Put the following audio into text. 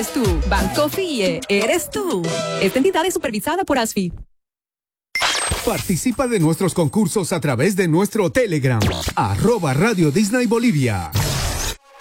eres tú. Banco FIE, eres tú. Esta entidad es supervisada por ASFI. Participa de nuestros concursos a través de nuestro Telegram, @Radio Disney Bolivia.